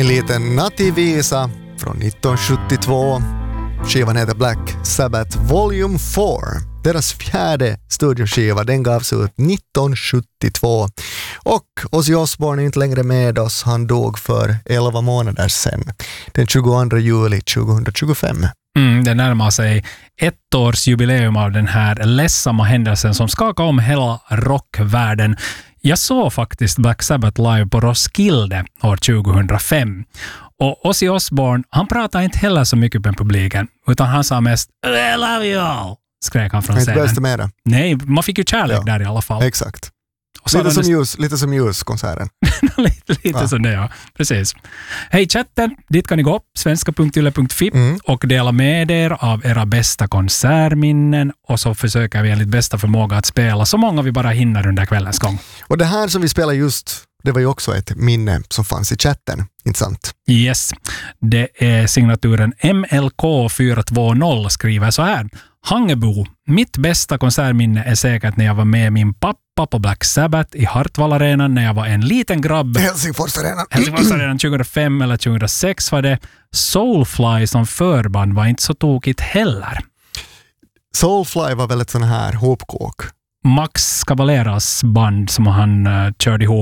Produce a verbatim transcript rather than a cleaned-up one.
En liten nativisa från nittonhundrasjuttiotvå. Skivan heter Black Sabbath Volume fyra. Deras fjärde studioskiva, den gavs ut nittonhundrasjuttiotvå. Och Ozzy Osbourne är inte längre med oss. Han dog för elva månader sedan. Den tjugoandra juli tjugohundratjugofem. Mm, det närmar sig ett års jubileum av den här ledsamma händelsen som skakade om hela rockvärlden. Jag såg faktiskt Black Sabbath live på Roskilde år tjugohundrafem. Och Ozzy Osbourne, han pratade inte heller så mycket med publiken, utan han sa mest I love you all, skrek han från scenen. Inte mera. Nej, man fick ju kärlek Ja, där i alla fall. Exakt. Och Lite som, näst... ljus, lite som ljuskonserten. lite lite ja. som det, ja. Precis. Hej chatten, dit kan ni gå, svenska punkt yle punkt fi mm. och dela med er av era bästa konsertminnen, och så försöker vi enligt bästa förmåga att spela så många vi bara hinner under kvällens gång. Och det här som vi spelar just, det var ju också ett minne som fanns i chatten, inte sant? Yes, det är signaturen M L K fyra två noll skriver så här. Hangebo, mitt bästa konsertminne är säkert när jag var med min pappa på Black Sabbath i Hartwall-arenan när jag var en liten grabb. Helsingfors-arenan. Helsingfors-arenan tjugohundrafem eller tjugohundrasex var det. Soulfly som förband var inte så tokigt heller. Soulfly var väl ett sån här hopkåk. Max Cavalleras band som han uh, körde ihop